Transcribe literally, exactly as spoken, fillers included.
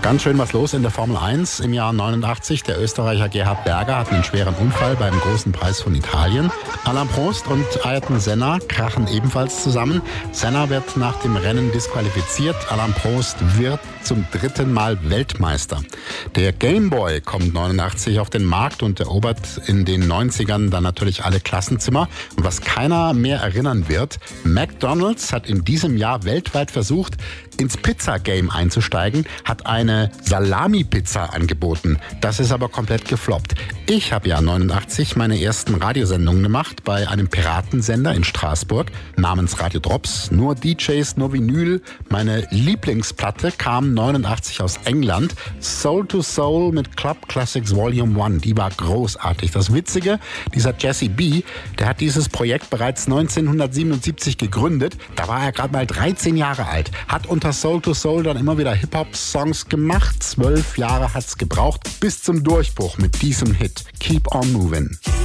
Ganz schön was los in der Formel eins im Jahr neunundachtzig. Der Österreicher Gerhard Berger hat einen schweren Unfall beim Großen Preis von Italien. Alain Prost und Ayrton Senna krachen ebenfalls zusammen. Senna wird nach dem Rennen disqualifiziert. Alain Prost wird zum dritten Mal Weltmeister. Der Game Boy kommt neunundachtzig auf den Markt und erobert in den neunzigern dann natürlich alle Klassenzimmer. Und was keiner mehr erinnern wird, McDonald's hat in diesem Jahr weltweit versucht, ins Pizza-Game einzusteigen, hat eine Salami-Pizza angeboten. Das ist aber komplett gefloppt. Ich habe ja neunundachtzig meine ersten Radiosendungen gemacht bei einem Piratensender in Straßburg namens Radio Drops. Nur D Js, nur Vinyl. Meine Lieblingsplatte kam neunundachtzig aus England. Soul to Soul mit Club Classics Volume eins. Die war großartig. Das Witzige, dieser Jesse B, der hat dieses Projekt bereits neunzehnhundertsiebenundsiebzig gegründet. Da war er gerade mal dreizehn Jahre alt. Hat unter Soul to Soul dann immer wieder Hip-Hop-Songs gemacht. Zwölf Jahre hat's gebraucht bis zum Durchbruch mit diesem Hit. Keep on Moving.